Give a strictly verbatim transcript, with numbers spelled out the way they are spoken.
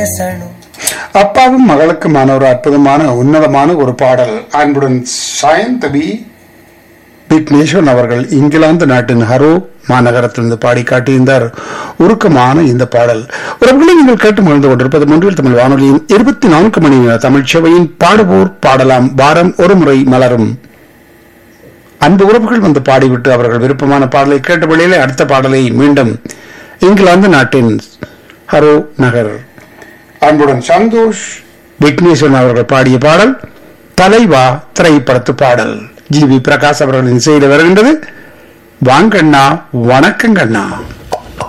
அப்பாவும் மகளுக்குமான ஒரு அற்புதமான உன்னதமான ஒரு பாடல். அன்புடன் சாயந்தவி விக்னேஸ்வரன் அவர்கள் இங்கிலாந்து நாட்டின் ஹரோ மாநகரத்திலிருந்து பாடி காட்டியிருந்தார் உருக்கமான இந்த பாடல். உறவுகளை நீங்கள் கேட்டு மகிழ்ந்து கொண்டிருப்பது மூன்றில் தமிழ் வானொலியின் இருபத்தி நான்கு மணி நேர தமிழ் சேவையின் பாடுவோர் பாடலாம் வாரம் ஒரு முறை மலரும். அன்பு உறவுகள் வந்து பாடிவிட்டு அவர்கள் விருப்பமான பாடலை கேட்ட வழியிலே அடுத்த பாடலை மீண்டும் இங்கிலாந்து நாட்டின் ஹரோ நகர் அன்புடன் சந்தோஷ் விக்னேஸ்வரன் அவர்கள் பாடிய பாடல் தலைவா திரைப்படத்து பாடல். ஜி வி பிரகாஷ் அவர்களின் இசையில் வருகின்றது. வாங்கண்ணா வணக்கங்கண்ணா.